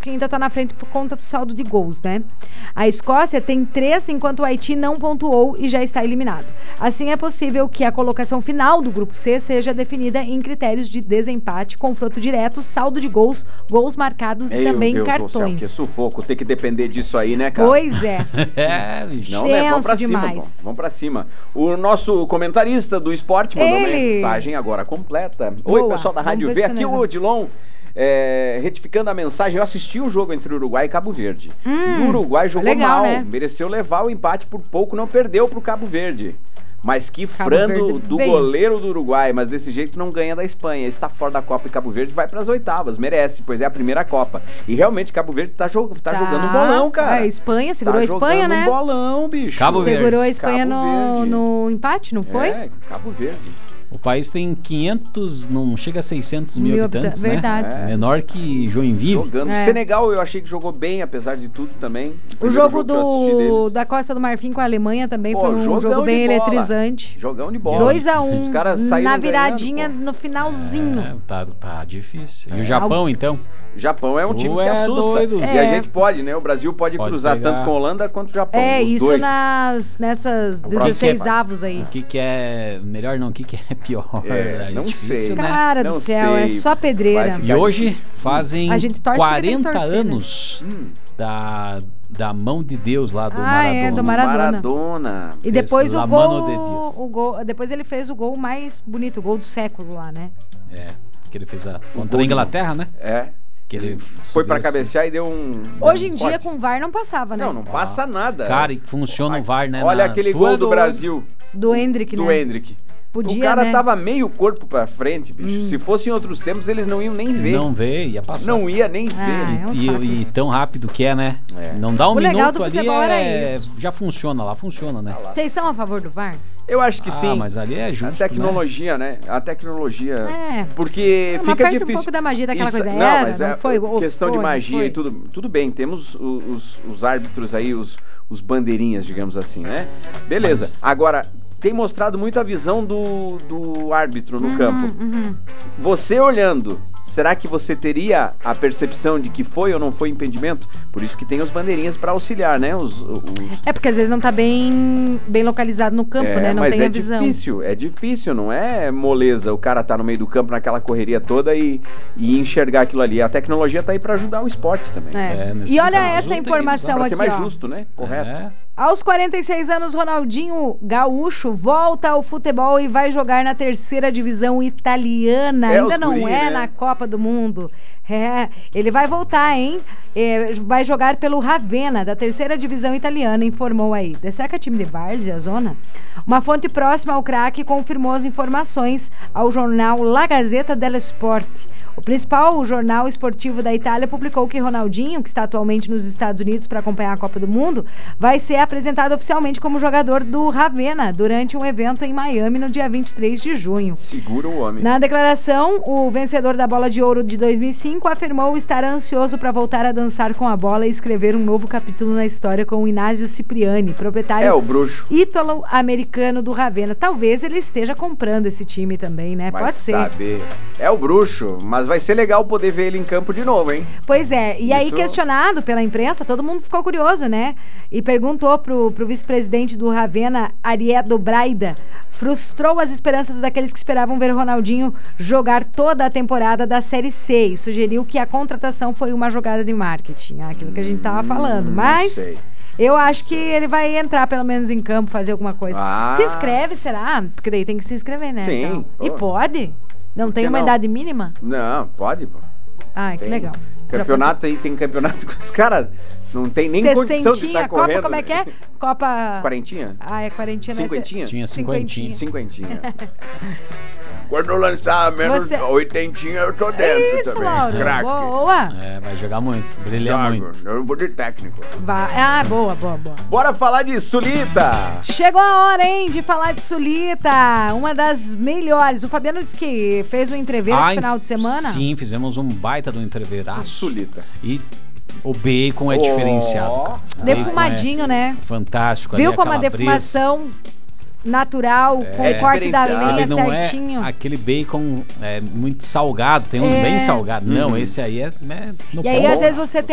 que ainda tá na frente por conta do saldo de gols, né? A Escócia tem 3, enquanto o Haiti não pontuou e já está eliminado. Assim, é possível que a colocação final do Grupo C seja definida em critérios de desempate, confronto direto, saldo de gols, gols marcados e também cartões. Meu Deus do céu, que sufoco, ter que depender disso aí, né, cara? Pois é. Bicho. Não, né? Vamos pra demais. Cima, vamos pra cima. O nosso comentarista do esporte mandou mensagem agora completa. Boa. Oi, pessoal da Rádio V, aqui o Odilon. Retificando a mensagem, eu assisti o jogo entre Uruguai e Cabo Verde. O Uruguai jogou legal, mal, né? Mereceu levar o empate, por pouco não perdeu pro Cabo Verde. Mas que frando do goleiro do Uruguai, mas desse jeito não ganha da Espanha. Está fora da Copa e Cabo Verde vai para as oitavas, merece, pois é a primeira Copa. E realmente Cabo Verde tá jogando um bolão, cara. A Espanha, segurou a Espanha, né? Um bolão, bicho. Cabo Verde. Segurou a Espanha no empate, não foi? Cabo Verde. O país tem 500, não chega a 600 mil habitantes, né? Verdade. Menor que Joinville. Jogando. Senegal eu achei que jogou bem, apesar de tudo também. O jogo da Costa do Marfim com a Alemanha também foi um jogo bem eletrizante. Jogão de bola. 2-1 Os caras saíram na viradinha no finalzinho. Tá difícil. E o Japão, então? Japão é um time que assusta. Doido. E a gente pode, né? O Brasil pode cruzar tanto com a Holanda quanto o Japão. Isso dois. Nessas 16 avos aí. O que é melhor não? O que é pior? Não sei. Cara do céu, é só pedreira. E hoje fazem 40 anos da mão de Deus lá do Maradona. Do Maradona. E depois depois ele fez o gol mais bonito, o gol do século lá, né? Que ele fez contra a Inglaterra, né? Que ele foi pra cabecear e deu um... Hoje em dia com o VAR não passava, né? Não passa nada. Cara, e funciona o VAR, né? Olha aquele gol do Brasil. Do Hendrick, né? Do Hendrick. Podia, o cara né? tava meio corpo pra frente, bicho. Se fosse em outros tempos, eles não iam nem ver. Não vê, ia passar. Não ia nem ver. E tão rápido que é, né? Não dá um minuto ali, já funciona, né? Vocês são a favor do VAR? Eu acho que sim. Mas ali é justo, a tecnologia, né? A tecnologia. Porque fica difícil. Um pouco da magia daquela coisa. Não, mas questão de magia e tudo. Tudo bem, temos os árbitros aí, os bandeirinhas, digamos assim, né? Beleza. Agora, tem mostrado muito a visão do árbitro no campo. Você olhando, será que você teria a percepção de que foi ou não foi impedimento? Por isso que tem os bandeirinhas para auxiliar, né? Porque às vezes não tá bem localizado no campo, né? Não tem a visão. É difícil, não é moleza o cara tá no meio do campo naquela correria toda e enxergar aquilo ali. A tecnologia tá aí para ajudar o esporte também. E olha essa informação aqui, pra ser mais justo, né? Correto. Aos 46 anos, Ronaldinho Gaúcho volta ao futebol e vai jogar na terceira divisão italiana. Ainda não na Copa do Mundo. Ele vai voltar, hein? Vai jogar pelo Ravenna, da terceira divisão italiana, informou aí. Será que é time de várzea, zona? Uma fonte próxima ao craque confirmou as informações ao jornal La Gazzetta dello Sport. O principal jornal esportivo da Itália publicou que Ronaldinho, que está atualmente nos Estados Unidos para acompanhar a Copa do Mundo, vai ser apresentado oficialmente como jogador do Ravenna durante um evento em Miami no dia 23 de junho. Segura o homem. Na declaração, o vencedor da Bola de Ouro de 2005 afirmou estar ansioso para voltar a dançar com a bola e escrever um novo capítulo na história com o Inácio Cipriani, proprietário o bruxo ítalo-americano do Ravenna. Talvez ele esteja comprando esse time também, né? Pode ser. Saber. É o bruxo, mas vai ser legal poder ver ele em campo de novo, hein? Pois é, e aí questionado pela imprensa, todo mundo ficou curioso, né? E perguntou pro vice-presidente do Ravenna, Ariedo Braida, frustrou as esperanças daqueles que esperavam ver o Ronaldinho jogar toda a temporada da Série C e sugeriu que a contratação foi uma jogada de marketing, aquilo que a gente tava falando, mas... Eu acho que ele vai entrar pelo menos em campo, fazer alguma coisa. Se inscreve, será? Porque daí tem que se inscrever, né? Sim. Então. E pode? Não tem uma idade mínima? Não, pode, pô. Que legal. Campeonato aí, tem campeonato que os caras não tem nem condição de estar correndo. Copa, como é que é? Copa... Quarentinha? É quarentinha. Cinquentinha? Tinha cinquentinha. Quando lançar menos oitentinha, eu tô dentro isso, também. Laura. Craque. Boa. Vai jogar muito, brilhar muito. Eu vou de técnico. Boa. Bora falar de Sulita. Chegou a hora, hein, de falar de Sulita. Uma das melhores. O Fabiano disse que fez um entreveiro esse final de semana. Sim, fizemos um baita do entreveiraço. Sulita. E o bacon é diferenciado, cara. Defumadinho, né? Fantástico. Viu como a defumação natural, com o corte da lenha certinho. Não é aquele bacon muito salgado, tem uns bem salgados. Não, esse aí é no E aí, às vezes, você tem